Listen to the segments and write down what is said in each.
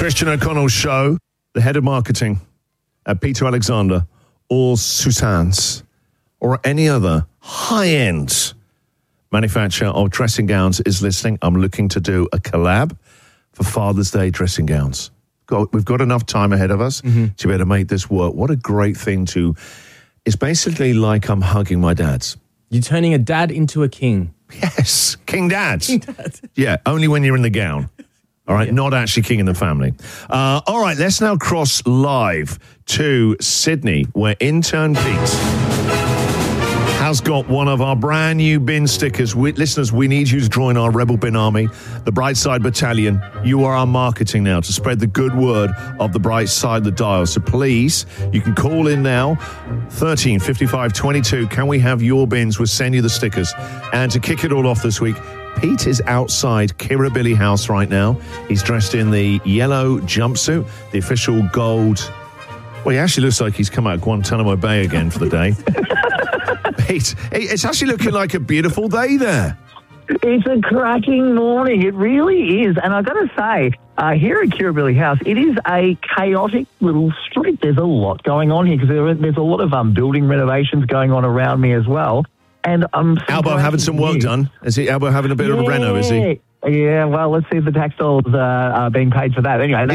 Christian O'Connell Show, the head of marketing at Peter Alexander or Susanne's or any other high-end manufacturer of dressing gowns is listening. I'm looking to do a collab for Father's Day dressing gowns. We've got enough time ahead of us to be able to make this work. What a great thing to... It's basically like I'm hugging my dads. You're turning a dad into a king. Yes, King Dad. King Dad. Yeah, only when you're in the gown. All right, not actually king in the family. All right, let's now cross live to Sydney, where intern Pete has got one of our brand new bin stickers. Listeners, we need you to join our Rebel Bin Army, the Brightside Battalion. You are our marketing now to spread the good word of the bright side of the dial. So please, you can call in now, 13 55 22. Can we have your bins? We'll send you the stickers. And to kick it all off this week, Pete is outside Kirribilli House right now. He's dressed in the yellow jumpsuit, the official gold. Well, he actually looks like he's come out of Guantanamo Bay again for the day. Pete, it's actually looking like a beautiful day there. It's a cracking morning. It really is. And I've got to say, here at Kirribilli House, it is a chaotic little street. There's a lot going on here because there's a lot of building renovations going on around me as well. And Albo having some work done. Is he Albo having a bit of a reno, is he? Yeah, well, let's see if the tax dollars are being paid for that. Anyway,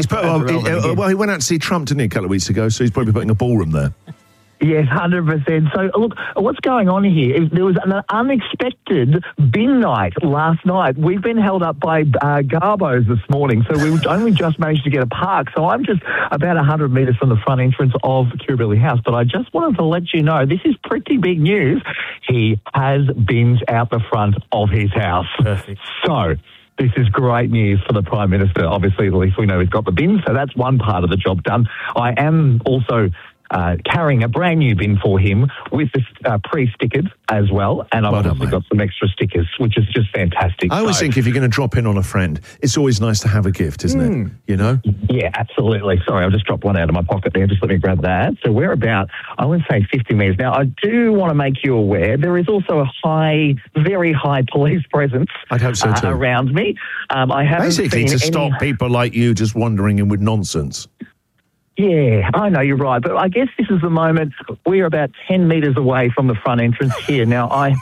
he went out to see Trump, didn't he, a couple of weeks ago, so he's probably putting a ballroom there. Yes, 100%. So, look, what's going on here? There was an unexpected bin night last night. We've been held up by Garbos this morning, so we only just managed to get a park. So I'm just about 100 metres from the front entrance of Kirribilli House, but I just wanted to let you know this is pretty big news. He has bins out the front of his house. Perfect. So... this is great news for the Prime Minister. Obviously, at least we know he's got the bin, so that's one part of the job done. I am also carrying a brand new bin for him with this pre-stickered as well, and I've obviously got some extra stickers, which is just fantastic. I always think if you're going to drop in on a friend, it's always nice to have a gift, isn't it? You know? Yeah, absolutely. Sorry, I've just dropped one out of my pocket there. Just let me grab that. So we're about, I would say, 50 metres. Now, I do want to make you aware there is also a very high police presence I'd hope so too. Around me. I haven't basically seen to stop people like you just wandering in with nonsense. Yeah, I know, you're right. But I guess this is the moment. We're about 10 metres away from the front entrance here. Now, I'm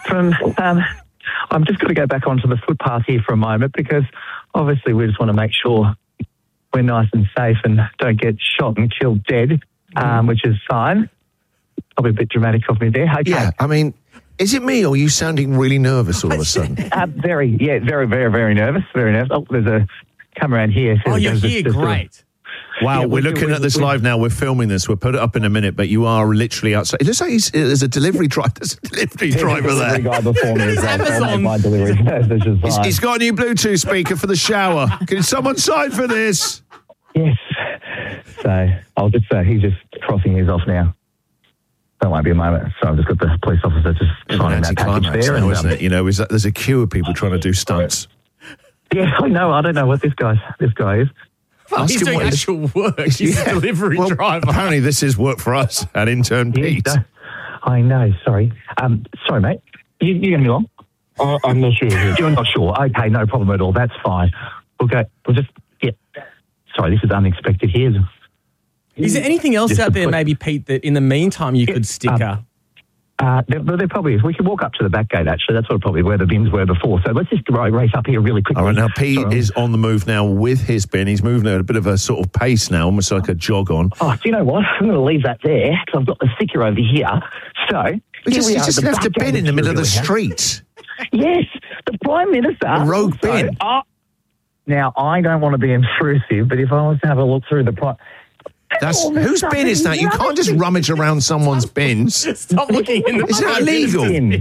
just going to go back onto the footpath here for a moment because obviously we just want to make sure we're nice and safe and don't get shot and killed dead, which is fine. Probably a bit dramatic of me there. Okay. Yeah, I mean, is it me or are you sounding really nervous all of a sudden? Very, very, very nervous. Very nervous. Oh, there's a come around here. Oh, you're here. Great. Wow, yeah, we're looking at this live now. We're filming this. We'll put it up in a minute, but you are literally outside. It looks like there's a delivery driver. There's a delivery driver there. Guy before me as well. Amazon. My delivery. He's got a new Bluetooth speaker for the shower. Can someone sign for this? Yes. So I'll just say he's just crossing his off now. That won't be a moment. So I've just got the police officer just signing that package there. Now, isn't it? You know, there's a queue of people trying to do stunts. Yeah, I know. I don't know what this guy is. Well, he's doing actual work. He's a delivery driver. Apparently this is work for us at Intern Pete. I know, sorry. Sorry, mate. You going to be long? I'm not sure. You're not sure? Okay, no problem at all. That's fine. We'll just, yeah. Sorry, this is unexpected here. Is there anything else out there, maybe, Pete, that in the meantime you could sticker? There probably is. We can walk up to the back gate, actually. That's probably where the bins were before. So let's just race up here really quickly. All right, now Pete is on the move now with his bin. He's moving at a bit of a sort of pace now, almost like a jog on. Oh, do you know what? I'm going to leave that there because I've got the sticker over here. So he just left a bin in the middle of the street. Yes, the Prime Minister. A rogue bin. Now, I don't want to be intrusive, but if I was to have a look through the whose bin is that? You can't just rummage around someone's bins. Stop looking in the Is that illegal?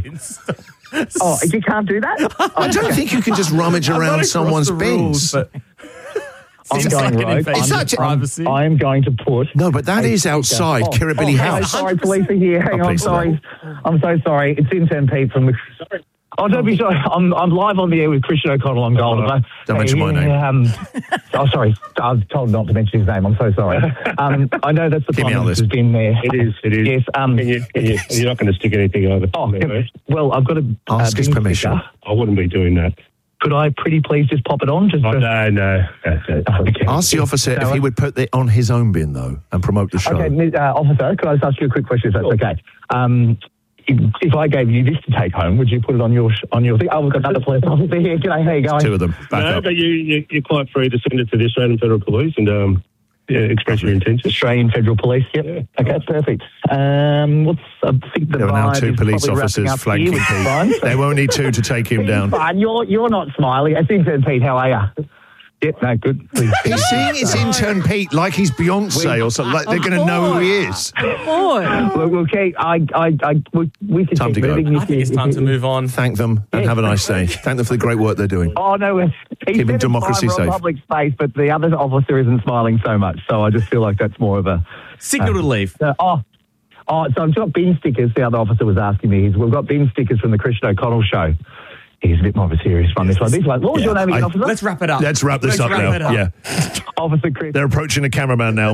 Oh, you can't do that? I don't think you can just rummage around someone's bins. I'm going rogue. I am going to put... No, but that is outside Kirribilli House. Sorry, police are here. Hang on, sorry. I'm so sorry. It's Intern Pete from the... Oh, don't be sorry. I'm live on the air with Christian O'Connell on Gold. Don't mention my name. Sorry. I was told not to mention his name. I'm so sorry. I know that's the Prime Minister's been there. It is. Yes. You're not going to stick anything over. Well, I've got to ask his permission. I wouldn't be doing that. Could I pretty please just pop it on? Just No. Okay. Ask the officer if he would put it on his own bin, though, and promote the show. Okay, officer, could I just ask you a quick question, if that's okay? If I gave you this to take home, would you put it on your thing? Oh, we've got another police officer here. G'day, how you going? Two of them. Back up. But you're quite free to send it to the Australian Federal Police and express your intentions. Australian Federal Police, yep. Yeah. Okay, perfect. I think the There are now vibe two is police probably officers wrapping up flanking here, which is fine. Pete. They won't need two to take him down. Fine, you're not smiling. I think Pete, how are you? Yep, no, good. He's saying it's intern Pete like he's Beyonce or something. Like they're going to know who he is. Look, okay, we can Time keep to go. moving. I think it's time to move on. Thank them and have a nice day. Thank them for the great work they're doing. Oh, no, he's Keeping democracy safe. Public space, but the other officer isn't smiling so much, so I just feel like that's more of a... Signal to leave. So I've got bin stickers, the other officer was asking me. We've got bin stickers from the Christian O'Connell show. He's a bit more of a serious one, this one. What was your name again, officer? Let's wrap it up. Let's wrap this up now. Yeah. Officer Chris. They're approaching the cameraman now.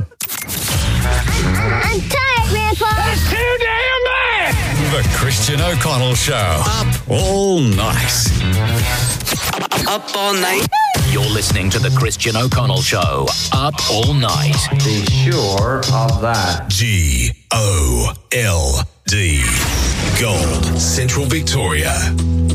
I'm tired, Grandpa. That's too damn bad. The Christian O'Connell Show. Up all night. Up all night. You're listening to the Christian O'Connell Show. Up all night. Be sure of that. GOLD. Gold. Central Victoria.